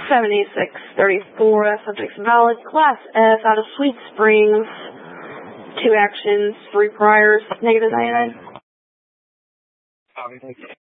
7634, subject's valid, Class F, out of Sweet Springs. 2 actions, 3 priors, -99. Copy, thank you.